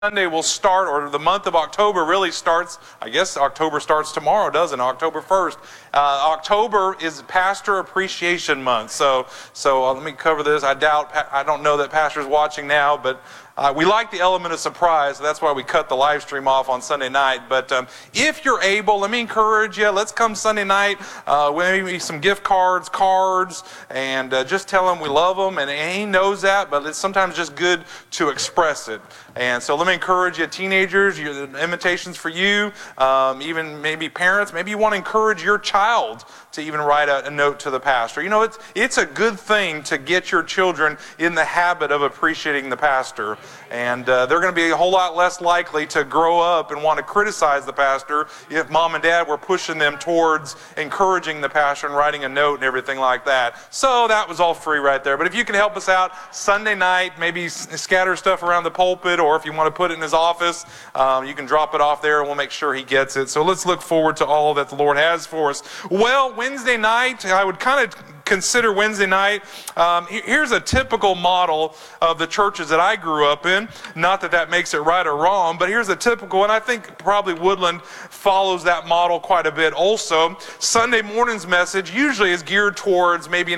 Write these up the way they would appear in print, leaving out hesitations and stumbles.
Sunday will start, or the month of October really starts, I guess October starts tomorrow, doesn't it? October 1st. October is Pastor Appreciation Month. So let me cover this. I don't know that Pastor's watching now, but we like the element of surprise. So that's why we cut the live stream off on Sunday night. But if you're able, let me encourage you. Let's come Sunday night. Maybe some gift cards, and just tell him we love him. And he knows that, but it's sometimes just good to express it. And so let me encourage you, teenagers, invitations for you, even maybe parents. Maybe you want to encourage your child to even write a note to the pastor. You know, it's a good thing to get your children in the habit of appreciating the pastor. And they're going to be a whole lot less likely to grow up and want to criticize the pastor if mom and dad were pushing them towards encouraging the pastor and writing a note and everything like that. So that was all free right there. But if you can help us out Sunday night, maybe scatter stuff around the pulpit, or if you want to put it in his office, you can drop it off there and we'll make sure he gets it. So let's look forward to all that the Lord has for us. Well, Wednesday night, I would kind of consider Wednesday night. Here's a typical model of the churches that I grew up in. Not that makes it right or wrong, but here's a typical, and I think probably Woodland follows that model quite a bit also. Sunday morning's message usually is geared towards maybe an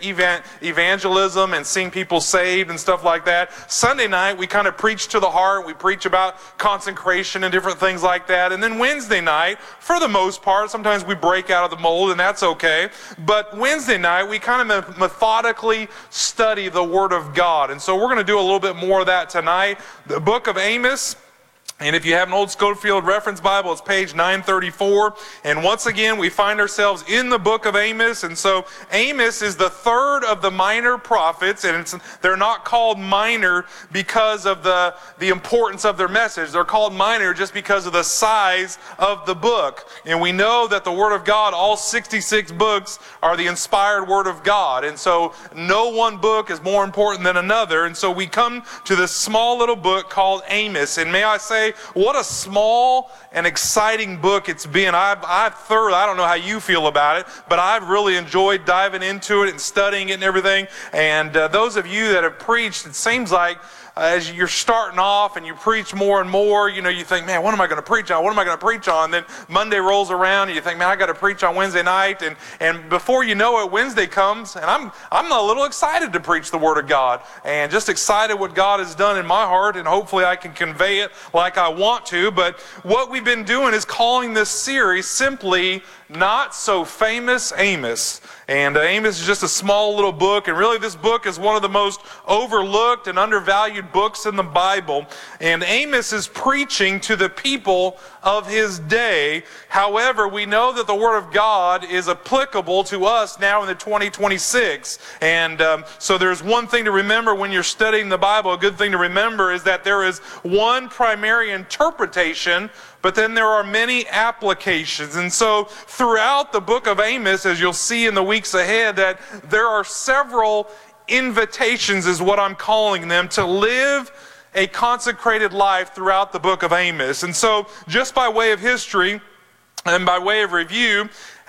evangelism and seeing people saved and stuff like that. Sunday night, we kind of preach to the heart. We preach about consecration and different things like that. And then Wednesday night, for the most part, sometimes we break out of the mold, and that's okay. But Wednesday night, we kind of methodically study the Word of God. And so we're going to do a little bit more of that tonight. The book of Amos. And if you have an old Schofield Reference Bible, it's page 934. And once again, we find ourselves in the book of Amos. And so Amos is the third of the minor prophets. And they're not called minor because of the importance of their message. They're called minor just because of the size of the book. And we know that the Word of God, all 66 books, are the inspired Word of God. And so no one book is more important than another. And so we come to this small little book called Amos. And may I say, what a small and exciting book it's been. I don't know how you feel about it, but I've really enjoyed diving into it and studying it and everything. And those of you that have preached, it seems like as you're starting off and you preach more and more, you think, man, what am I going to preach on? What am I going to preach on? Then Monday rolls around and you think, man, I got to preach on Wednesday night. And before you know it, Wednesday comes, and I'm a little excited to preach the Word of God, and just excited what God has done in my heart, and hopefully I can convey it like I want to. But what we've been doing is calling this series simply Not So Famous Amos. And Amos is just a small little book, and really this book is one of the most overlooked and undervalued books in the Bible. And Amos is preaching to the people of his day. However, we know that the Word of God is applicable to us now in the 2026. And so there's one thing to remember when you're studying the Bible. A good thing to remember is that there is one primary interpretation, but then there are many applications. And so throughout the book of Amos, as you'll see in the weeks ahead, that there are several invitations, is what I'm calling them, to live a consecrated life throughout the book of Amos. And so just by way of history and by way of review,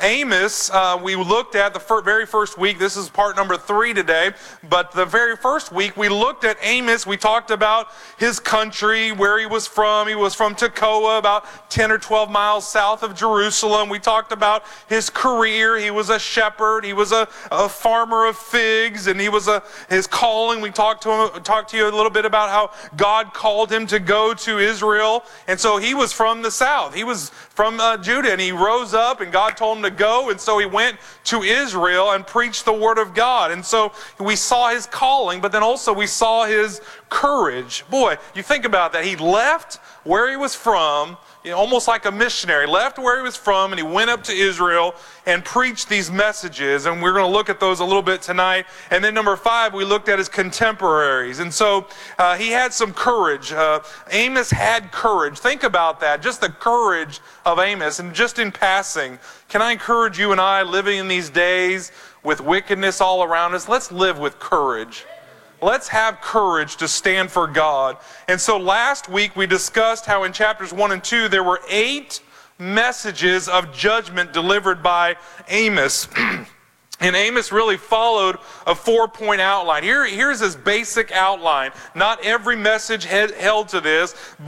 Amos, we looked at the very first week. This is part number 3 today. But the very first week, we looked at Amos. We talked about his country, where he was from. He was from Tekoa, about 10 or 12 miles south of Jerusalem. We talked about his career. He was a shepherd. He was a farmer of figs, and he was his calling. We talked to you a little bit about how God called him to go to Israel. And so he was from the south. He was from Judah, and he rose up, and God told him to go, and so he went to Israel and preached the Word of God. And so we saw his calling, but then also we saw his courage. Boy, you think about that. He left where he was from, almost like a missionary, left where he was from, and he went up to Israel and preached these messages. And we're going to look at those a little bit tonight. And then number 5, we looked at his contemporaries. And so he had some courage. Amos had courage. Think about that, just the courage of Amos. And just in passing, can I encourage you and I, living in these days with wickedness all around us, let's live with courage. Let's have courage to stand for God. And so last week we discussed how in chapters 1 and 2 there were 8 messages of judgment delivered by Amos. And Amos really followed a 4-point outline. Here's his basic outline. Not every message held to this,